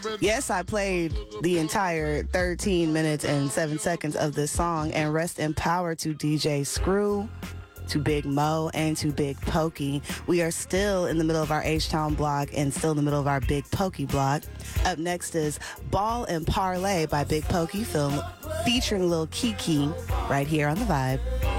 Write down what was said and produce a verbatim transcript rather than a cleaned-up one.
Yes, I played the entire thirteen minutes and seven seconds of this song, and rest in power to D J Screw, to Big Mo, and to Big Pokey. We are still in the middle of our H-Town block and still in the middle of our Big Pokey block. Up next is Ball and Parlay by Big Pokey, film featuring Lil Kiki right here on The Vibe.